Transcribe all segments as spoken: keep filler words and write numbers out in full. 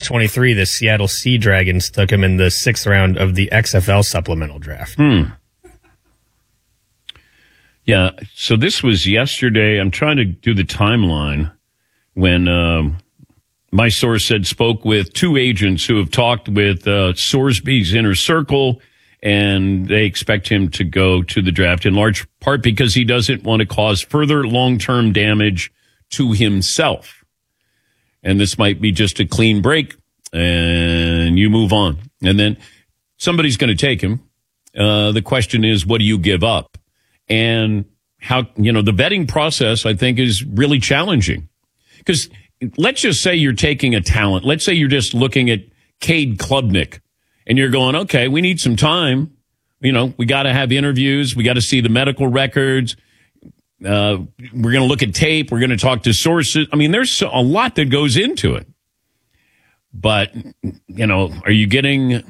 twenty-three, the Seattle Sea Dragons took him in the sixth round of the X F L supplemental draft. Hmm. Yeah, so this was yesterday. I'm trying to do the timeline when um, my source said spoke with two agents who have talked with uh, Sorsby's inner circle, and they expect him to go to the draft in large part because he doesn't want to cause further long-term damage to himself. And this might be just a clean break, and you move on. And then somebody's going to take him. Uh, the question is, what do you give up? And how, you know, the vetting process, I think, is really challenging. Because let's just say you're taking a talent. Let's say you're just looking at Cade Klubnik, and you're going, okay, we need some time. You know, we got to have interviews. We got to see the medical records. Uh, we're going to look at tape. We're going to talk to sources. I mean, there's a lot that goes into it. But, you know, are you getting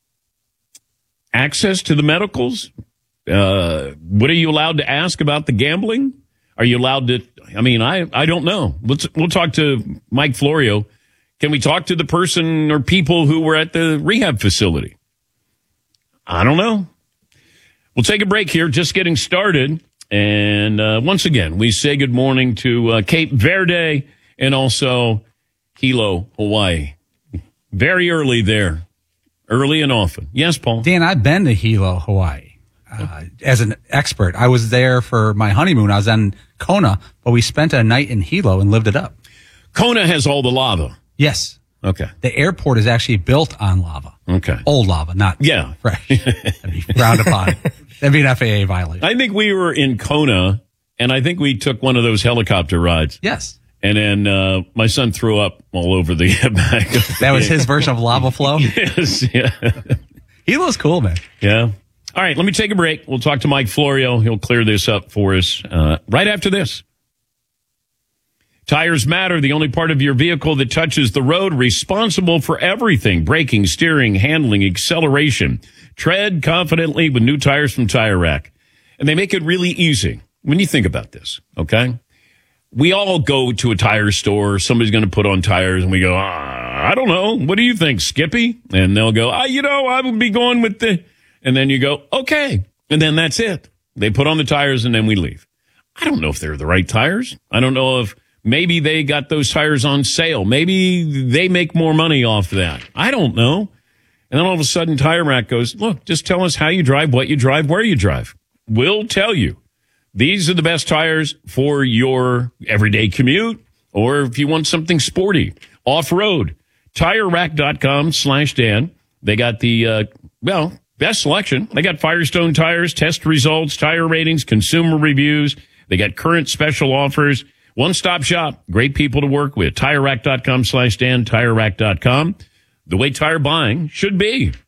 access to the medicals? Uh, what are you allowed to ask about the gambling? Are you allowed to? I mean, I, I don't know. Let's, we'll talk to Mike Florio. Can we talk to the person or people who were at the rehab facility? I don't know. We'll take a break here, just getting started. And uh, once again, we say good morning to uh, Cape Verde and also Hilo, Hawaii. Very early there. Early and often. Yes, Paul? Dan, I've been to Hilo, Hawaii. Uh, as an expert. I was there for my honeymoon. I was in Kona, but we spent a night in Hilo and lived it up. Kona has all the lava. Yes. Okay. The airport is actually built on lava. Okay. Old lava, not yeah. fresh. That'd be frowned upon. That'd be an F A A violation. I think we were in Kona, and I think we took one of those helicopter rides. Yes. And then uh, my son threw up all over the back. That was his version of lava flow? Yes, yeah. Hilo's cool, man. Yeah. All right, let me take a break. We'll talk to Mike Florio. He'll clear this up for us uh, right after this. Tires matter, the only part of your vehicle that touches the road, responsible for everything: braking, steering, handling, acceleration. Tread confidently with new tires from Tire Rack. And they make it really easy when you think about this, okay? We all go to a tire store. Somebody's going to put on tires, and we go, ah, I don't know. What do you think, Skippy? And they'll go, ah, you know, I would be going with the... And then you go, okay. And then that's it. They put on the tires and then we leave. I don't know if they're the right tires. I don't know if maybe they got those tires on sale. Maybe they make more money off that. I don't know. And then all of a sudden Tire Rack goes, look, just tell us how you drive, what you drive, where you drive. We'll tell you. These are the best tires for your everyday commute, or if you want something sporty, off-road. TireRack.com slash Dan. They got the, uh, well... best selection. They got Firestone tires, test results, tire ratings, consumer reviews. They got current special offers. One-stop shop. Great people to work with. TireRack.com slash Dan. TireRack dot com. The way tire buying should be.